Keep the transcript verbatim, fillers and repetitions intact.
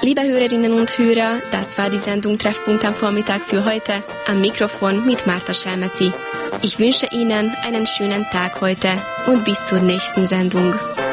Liebe Hörerinnen und Hörer, das war die Sendung Treffpunkt am Vormittag für heute. Am Mikrofon mit Marta Schelmezi. Ich wünsche Ihnen einen schönen Tag heute und bis zur nächsten Sendung.